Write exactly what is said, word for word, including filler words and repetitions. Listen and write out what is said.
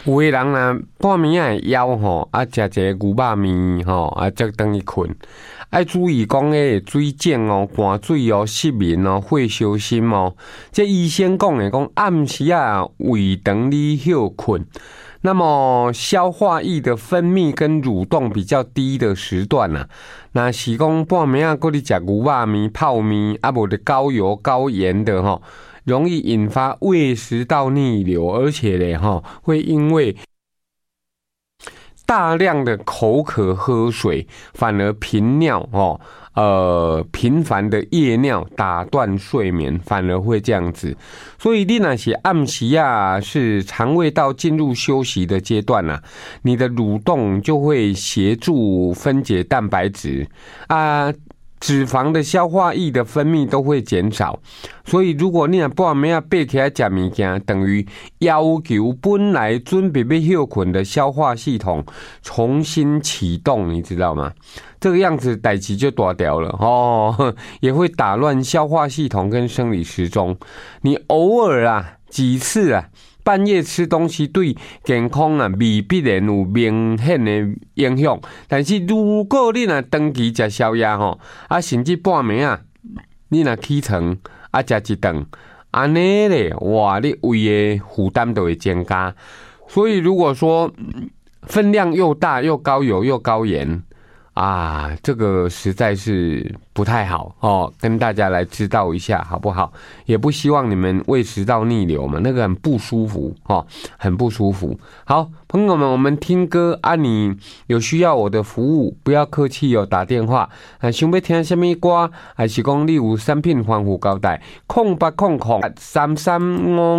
有的人呢，半暝啊枵吼，啊食一个牛肉面吼，啊则等去困。爱注意讲诶，水肿哦、寒水哦、失眠哦、会烧心哦。这医生讲诶，讲暗时啊，胃肠你休困。那么消化液的分泌跟蠕动比较低的时段啊，那是讲半暝啊，搁你食牛肉面、泡面，啊无的高油高盐的吼，容易引发胃食道逆流，而且咧吼，会因为大量的口渴喝水，反而频尿哦，呃，频繁的夜尿打断睡眠，反而会这样子。所以你那些暗时啊，是肠胃道进入休息的阶段啊，你的蠕动就会协助分解蛋白质啊。脂肪的消化液的分泌都会减少，所以如果你若半暝啊爬起来吃物件，等于要求本来准备要休困的消化系统重新启动，你知道吗？这个样子代志就大条了哦，也会打乱消化系统跟生理时钟。你偶尔啊几次啊。半夜吃东西对健康啊未必然有明显的影响，但是如果你若长期吃宵夜吼，啊甚至半暝啊，你若起床啊吃一顿，安尼咧，哇，你胃的负担就会增加。所以如果说分量又大又高油又高盐。啊，这个实在是不太好哦，跟大家来知道一下好不好？也不希望你们胃食道逆流嘛，那个很不舒服哦，很不舒服。好，朋友们，我们听歌啊，你有需要我的服务，不要客气哦，打电话啊，想要听什么歌，还是讲你有产品防腐胶带，空八空空三三五。